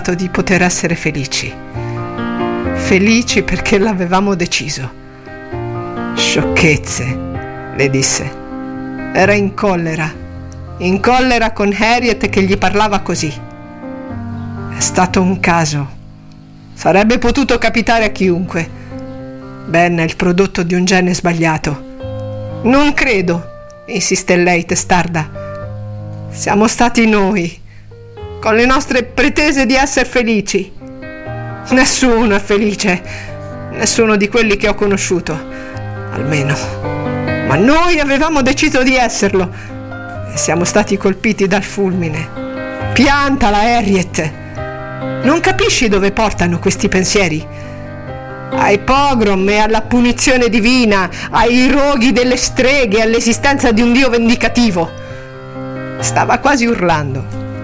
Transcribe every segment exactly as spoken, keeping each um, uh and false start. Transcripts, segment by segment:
pensato di poter essere felici. Felici perché l'avevamo deciso. Sciocchezze, le disse. Era in collera, in collera con Harriet che gli parlava così. È stato un caso. Sarebbe potuto capitare a chiunque. Ben è il prodotto di un gene sbagliato. Non credo, insiste lei testarda. Siamo stati noi, con le nostre pretese di essere felici. Nessuno è felice, nessuno di quelli che ho conosciuto, almeno. Ma noi avevamo deciso di esserlo e siamo stati colpiti dal fulmine. Piantala, Harriet. Non capisci dove portano questi pensieri? Ai pogrom e alla punizione divina, ai roghi delle streghe, all'esistenza di un Dio vendicativo. Stava quasi urlando.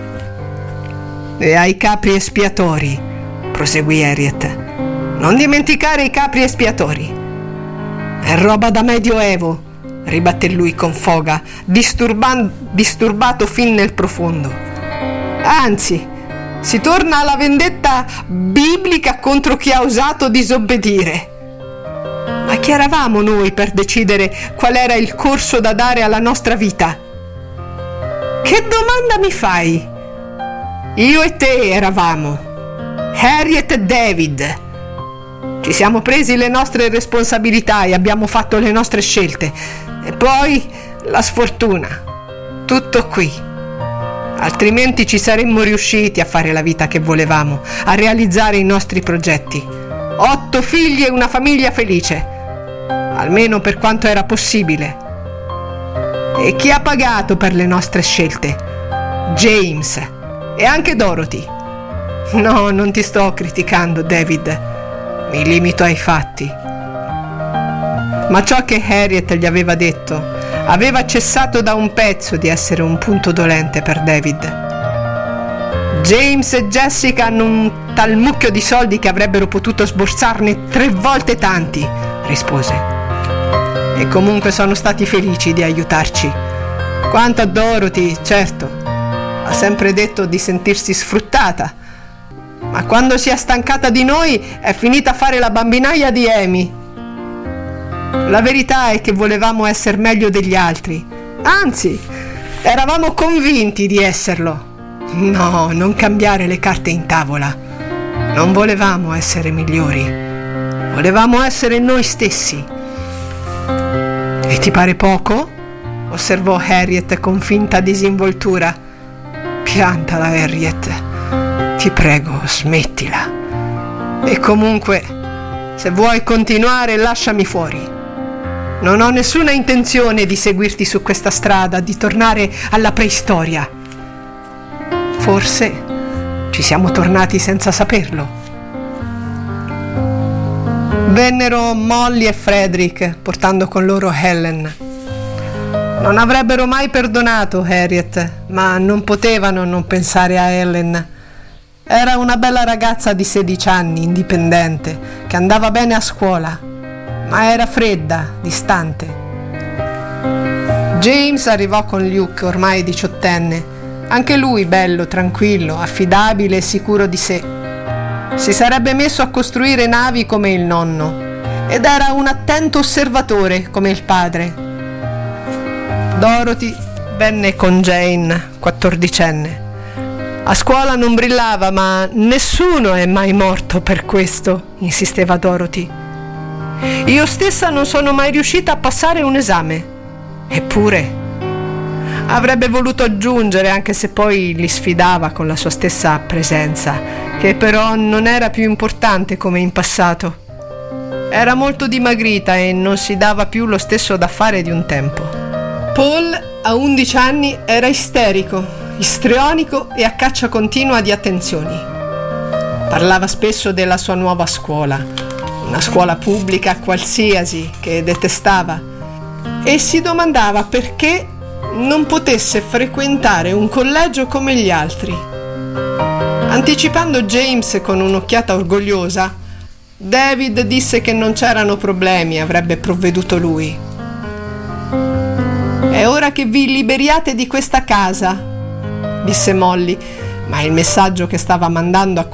E ai capri espiatori, proseguì Harriet. Non dimenticare i capri espiatori. È roba da medioevo, ribatté lui con foga, disturban- disturbato fin nel profondo. Anzi, si torna alla vendetta biblica contro chi ha osato disobbedire. Ma chi eravamo noi per decidere qual era il corso da dare alla nostra vita? Che domanda mi fai? Io e te eravamo, Harriet e David. Ci siamo presi le nostre responsabilità e abbiamo fatto le nostre scelte. E poi la sfortuna. Tutto qui. Altrimenti ci saremmo riusciti a fare la vita che volevamo, a realizzare i nostri progetti. Otto figli e una famiglia felice, almeno per quanto era possibile. E chi ha pagato per le nostre scelte? James e anche Dorothy. No, non ti sto criticando, David. Mi limito ai fatti. Ma ciò che Harriet gli aveva detto aveva cessato da un pezzo di essere un punto dolente per David. James e Jessica hanno un tal mucchio di soldi che avrebbero potuto sborsarne tre volte tanti, rispose. E comunque sono stati felici di aiutarci. Quanto a Dorothy, certo, ha sempre detto di sentirsi sfruttata, ma quando si è stancata di noi è finita a fare la bambinaia di Amy. La verità è che volevamo essere meglio degli altri, anzi, eravamo convinti di esserlo. No, non cambiare le carte in tavola. Non volevamo essere migliori, volevamo essere noi stessi. E ti pare poco? Osservò Harriet con finta disinvoltura. Piantala, Harriet. Ti prego, smettila. E comunque, se vuoi continuare, lasciami fuori. Non ho nessuna intenzione di seguirti su questa strada, di tornare alla preistoria. Forse ci siamo tornati senza saperlo. Vennero Molly e Frederick, portando con loro Helen. Non avrebbero mai perdonato Harriet, ma non potevano non pensare a Helen. Era una bella ragazza di sedici anni, indipendente, che andava bene a scuola, ma era fredda, distante. James arrivò con Luke, ormai diciottenne, anche lui bello, tranquillo, affidabile e sicuro di sé. Si sarebbe messo a costruire navi come il nonno ed era un attento osservatore come il padre. Dorothy venne con Jane, quattordicenne. A scuola non brillava, ma nessuno è mai morto per questo, insisteva Dorothy. Io stessa non sono mai riuscita a passare un esame. Eppure avrebbe voluto aggiungere, anche se poi li sfidava con la sua stessa presenza, che però non era più importante come in passato. Era molto dimagrita e non si dava più lo stesso da fare di un tempo. Paul, a undici anni, era isterico, istrionico e a caccia continua di attenzioni. Parlava spesso della sua nuova scuola, una scuola pubblica qualsiasi che detestava, e si domandava perché non potesse frequentare un collegio come gli altri. Anticipando James con un'occhiata orgogliosa, David disse che non c'erano problemi, avrebbe provveduto lui. È ora che vi liberiate di questa casa, disse Molly, ma il messaggio che stava mandando a